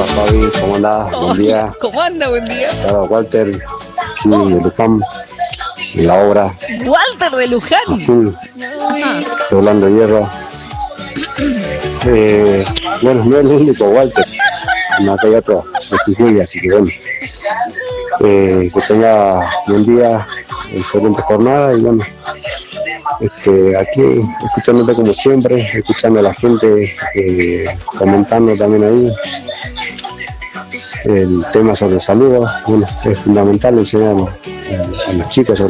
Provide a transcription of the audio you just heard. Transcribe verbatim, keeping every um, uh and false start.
Hola Fabi, ¿cómo andás? Oh, Buen día. ¿Cómo anda? Buen día. Hola Walter, aquí de Luján, en la obra, Walter de Luján. a full, Ajá. doblando hierro. Eh, bueno, no es el único Walter, acá hay otro de Jujuy, así que bueno. Eh, que tenga buen día, excelente jornada y bueno, este, aquí escuchándote como siempre, escuchando a la gente, eh, comentando también ahí el tema sobre salud. Bueno, es fundamental enseñar a, a los chicos sobre